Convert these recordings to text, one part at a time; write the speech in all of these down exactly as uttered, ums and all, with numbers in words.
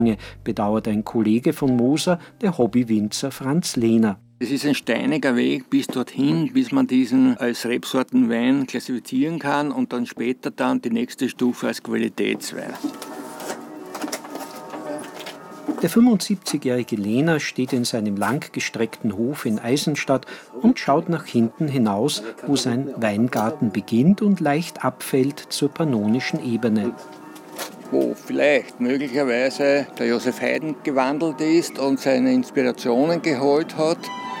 bedauert ein Kollege von Moser, der Hobbywinzer Franz Lehner. Es ist ein steiniger Weg bis dorthin, bis man diesen als Rebsortenwein klassifizieren kann und dann später dann die nächste Stufe als Qualitätswein. Der fünfundsiebzigjährige Lehner steht in seinem langgestreckten Hof in Eisenstadt und schaut nach hinten hinaus, wo sein Weingarten beginnt und leicht abfällt zur pannonischen Ebene. Wo vielleicht möglicherweise der Josef Haydn gewandelt ist und seine Inspirationen geholt hat.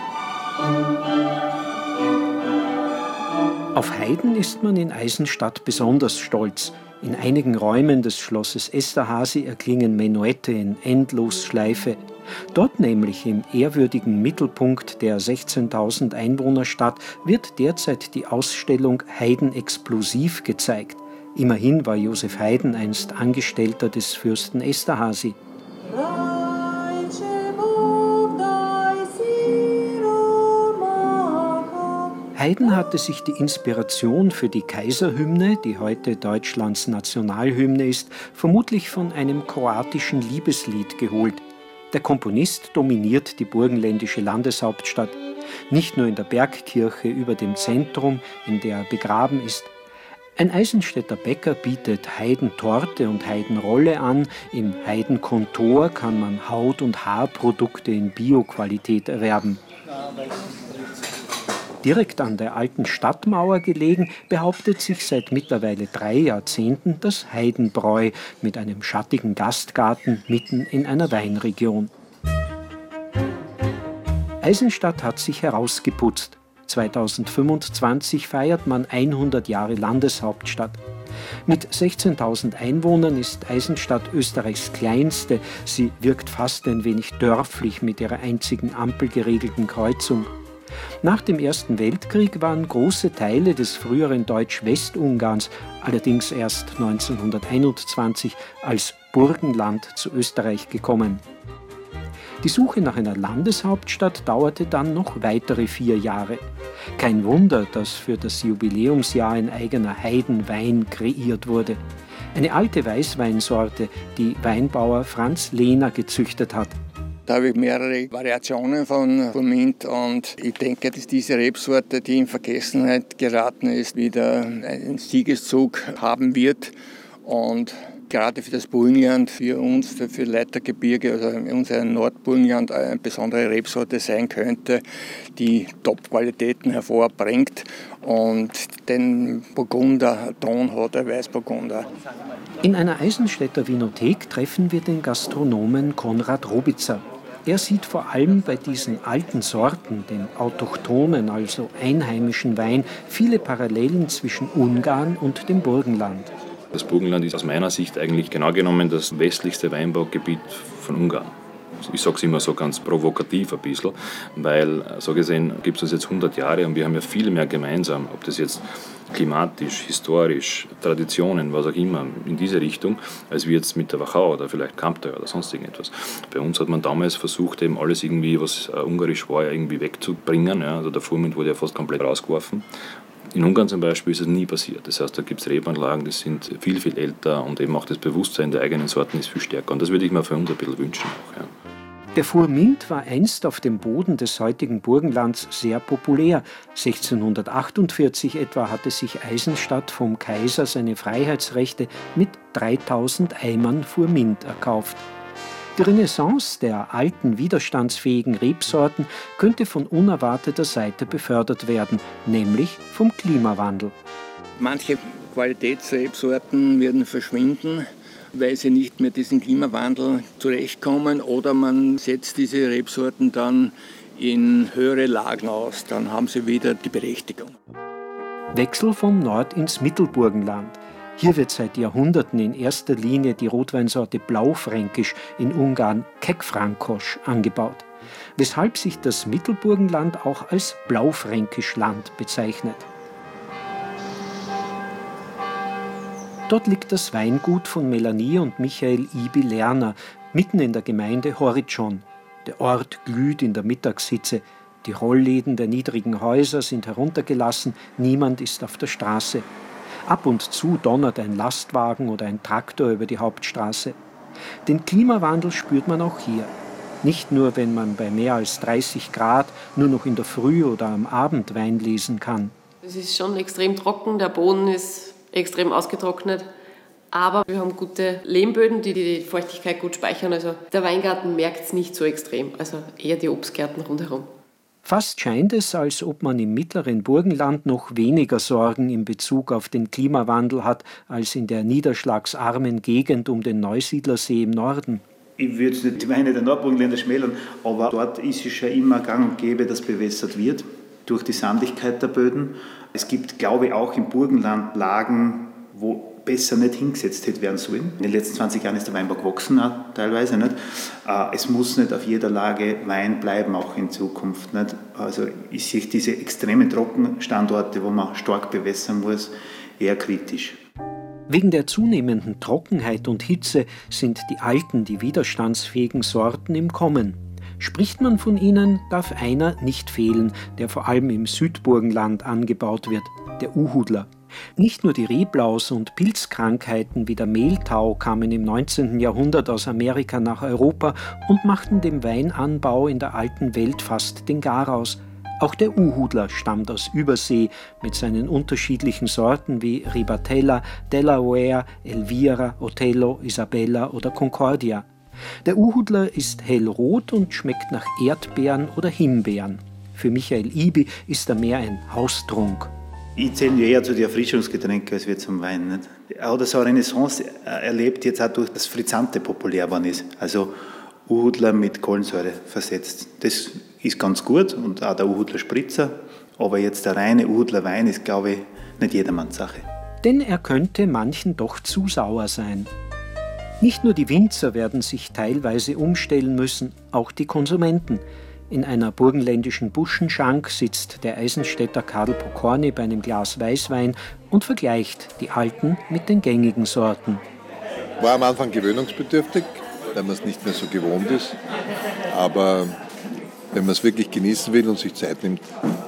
Auf Haydn ist man in Eisenstadt besonders stolz. In einigen Räumen des Schlosses Esterházy erklingen Menuette in Endlosschleife. Dort nämlich im ehrwürdigen Mittelpunkt der sechzehntausend Einwohnerstadt wird derzeit die Ausstellung Haydn explosiv gezeigt. Immerhin war Josef Haydn einst Angestellter des Fürsten Esterházy. Haydn hatte sich die Inspiration für die Kaiserhymne, die heute Deutschlands Nationalhymne ist, vermutlich von einem kroatischen Liebeslied geholt. Der Komponist dominiert die burgenländische Landeshauptstadt. Nicht nur in der Bergkirche über dem Zentrum, in der er begraben ist. Ein Eisenstädter Bäcker bietet Haydn-Torte und Haydn-Rolle an. Im Haydn-Kontor kann man Haut- und Haarprodukte in Bio-Qualität erwerben. Direkt an der alten Stadtmauer gelegen, behauptet sich seit mittlerweile drei Jahrzehnten das Haydn-Bräu mit einem schattigen Gastgarten mitten in einer Weinregion. Eisenstadt hat sich herausgeputzt. zweitausendfünfundzwanzig feiert man hundert Jahre Landeshauptstadt. Mit sechzehntausend Einwohnern ist Eisenstadt Österreichs kleinste. Sie wirkt fast ein wenig dörflich mit ihrer einzigen ampelgeregelten Kreuzung. Nach dem Ersten Weltkrieg waren große Teile des früheren Deutsch-Westungarns allerdings erst neunzehnhunderteinundzwanzig als Burgenland zu Österreich gekommen. Die Suche nach einer Landeshauptstadt dauerte dann noch weitere vier Jahre. Kein Wunder, dass für das Jubiläumsjahr ein eigener Haydn-Wein kreiert wurde. Eine alte Weißweinsorte, die Weinbauer Franz Lehner gezüchtet hat. Da habe ich mehrere Variationen von Furmint und ich denke, dass diese Rebsorte, die in Vergessenheit geraten ist, wieder einen Siegeszug haben wird. Und gerade für das Burgenland, für uns, für, für Leitergebirge, also unser Nordburgenland, eine besondere Rebsorte sein könnte, die Top-Qualitäten hervorbringt und den Burgunder-Ton hat, der Weißburgunder. In einer Eisenstädter Winothek treffen wir den Gastronomen Konrad Robitzer. Er sieht vor allem bei diesen alten Sorten, den autochthonen, also einheimischen Wein, viele Parallelen zwischen Ungarn und dem Burgenland. Das Burgenland ist aus meiner Sicht eigentlich genau genommen das westlichste Weinbaugebiet von Ungarn. Ich sage es immer so ganz provokativ ein bisschen, weil so gesehen gibt es das jetzt hundert Jahre und wir haben ja viel mehr gemeinsam, ob das jetzt klimatisch, historisch, Traditionen, was auch immer, in diese Richtung, als wir jetzt mit der Wachau oder vielleicht Kampteuer oder sonst irgendetwas. Bei uns hat man damals versucht, eben alles irgendwie, was äh, ungarisch war, irgendwie wegzubringen. Ja. Also der Furmint wurde ja fast komplett rausgeworfen. In Ungarn zum Beispiel ist es nie passiert. Das heißt, da gibt es Rebanlagen, die sind viel, viel älter und eben auch das Bewusstsein der eigenen Sorten ist viel stärker. Und das würde ich mir für uns ein bisschen wünschen auch. Ja. Der Furmint war einst auf dem Boden des heutigen Burgenlands sehr populär. sechzehnhundertachtundvierzig etwa hatte sich Eisenstadt vom Kaiser seine Freiheitsrechte mit dreitausend Eimern Furmint erkauft. Die Renaissance der alten, widerstandsfähigen Rebsorten könnte von unerwarteter Seite befördert werden, nämlich vom Klimawandel. Manche Qualitätsrebsorten werden verschwinden, weil sie nicht mehr diesen Klimawandel zurechtkommen, oder man setzt diese Rebsorten dann in höhere Lagen aus, dann haben sie wieder die Berechtigung. Wechsel vom Nord- ins Mittelburgenland. Hier wird seit Jahrhunderten in erster Linie die Rotweinsorte Blaufränkisch, in Ungarn Keckfrankosch, angebaut, weshalb sich das Mittelburgenland auch als Blaufränkischland bezeichnet. Dort liegt das Weingut von Melanie und Michael Ibi-Lerner, mitten in der Gemeinde Horizon. Der Ort glüht in der Mittagshitze. Die Rollläden der niedrigen Häuser sind heruntergelassen, niemand ist auf der Straße. Ab und zu donnert ein Lastwagen oder ein Traktor über die Hauptstraße. Den Klimawandel spürt man auch hier. Nicht nur, wenn man bei mehr als dreißig Grad nur noch in der Früh oder am Abend Wein lesen kann. Es ist schon extrem trocken, der Boden ist extrem ausgetrocknet. Aber wir haben gute Lehmböden, die die Feuchtigkeit gut speichern. Also der Weingarten merkt es nicht so extrem, also eher die Obstgärten rundherum. Fast scheint es, als ob man im mittleren Burgenland noch weniger Sorgen in Bezug auf den Klimawandel hat, als in der niederschlagsarmen Gegend um den Neusiedlersee im Norden. Ich würde jetzt nicht die Weine der Nordburgenländer schmälern, aber dort ist es ja immer gang und gäbe, dass bewässert wird durch die Sandigkeit der Böden. Es gibt, glaube ich, auch im Burgenland Lagen, wo besser nicht hingesetzt hätte werden sollen. In den letzten zwanzig Jahren ist der Weinbau gewachsen, auch teilweise nicht. Es muss nicht auf jeder Lage Wein bleiben, auch in Zukunft nicht. Also ich sehe diese extremen Trockenstandorte, wo man stark bewässern muss, eher kritisch. Wegen der zunehmenden Trockenheit und Hitze sind die alten, die widerstandsfähigen Sorten im Kommen. Spricht man von ihnen, darf einer nicht fehlen, der vor allem im Südburgenland angebaut wird, der Uhudler. Nicht nur die Reblaus und Pilzkrankheiten wie der Mehltau kamen im neunzehnten Jahrhundert aus Amerika nach Europa und machten dem Weinanbau in der alten Welt fast den Garaus. Auch der Uhudler stammt aus Übersee mit seinen unterschiedlichen Sorten wie Ribatella, Delaware, Elvira, Otello, Isabella oder Concordia. Der Uhudler ist hellrot und schmeckt nach Erdbeeren oder Himbeeren. Für Michael Ibi ist er mehr ein Haustrunk. Ich zähle eher zu den Erfrischungsgetränken als wir zum Wein. Nicht? Er hat so eine Renaissance erlebt, jetzt auch durch das Frizzante populär geworden ist. Also Uhudler mit Kohlensäure versetzt. Das ist ganz gut und auch der Uhudler Spritzer. Aber jetzt der reine Uhudler Wein ist, glaube ich, nicht jedermanns Sache. Denn er könnte manchen doch zu sauer sein. Nicht nur die Winzer werden sich teilweise umstellen müssen, auch die Konsumenten. In einer burgenländischen Buschenschank sitzt der Eisenstädter Karl Pokorny bei einem Glas Weißwein und vergleicht die alten mit den gängigen Sorten. War am Anfang gewöhnungsbedürftig, weil man es nicht mehr so gewohnt ist. Aber wenn man es wirklich genießen will und sich Zeit nimmt,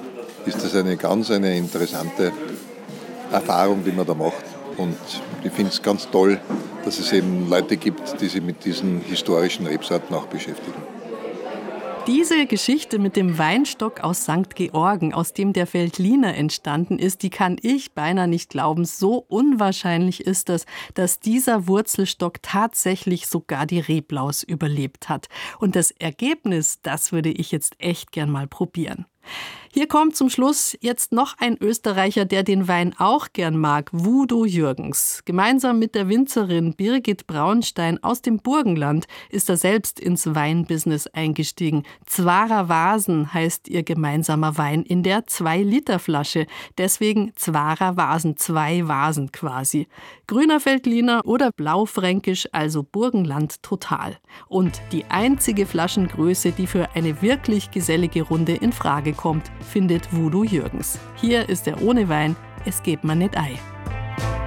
ist das eine ganz eine interessante Erfahrung, die man da macht. Und ich finde es ganz toll, dass es eben Leute gibt, die sich mit diesen historischen Rebsorten auch beschäftigen. Diese Geschichte mit dem Weinstock aus Sankt Georgen, aus dem der Veltliner entstanden ist, die kann ich beinahe nicht glauben. So unwahrscheinlich ist es, dass dieser Wurzelstock tatsächlich sogar die Reblaus überlebt hat. Und das Ergebnis, das würde ich jetzt echt gern mal probieren. Hier kommt zum Schluss jetzt noch ein Österreicher, der den Wein auch gern mag, Udo Jürgens. Gemeinsam mit der Winzerin Birgit Braunstein aus dem Burgenland ist er selbst ins Weinbusiness eingestiegen. Zwarer Vasen heißt ihr gemeinsamer Wein in der zwei Liter Flasche. Deswegen Zwarer Vasen, zwei Vasen quasi. Grüner Veltliner oder Blaufränkisch, also Burgenland total. Und die einzige Flaschengröße, die für eine wirklich gesellige Runde in Frage kommt, findet Udo Jürgens. Hier ist er ohne Wein, es geht mir nicht ei.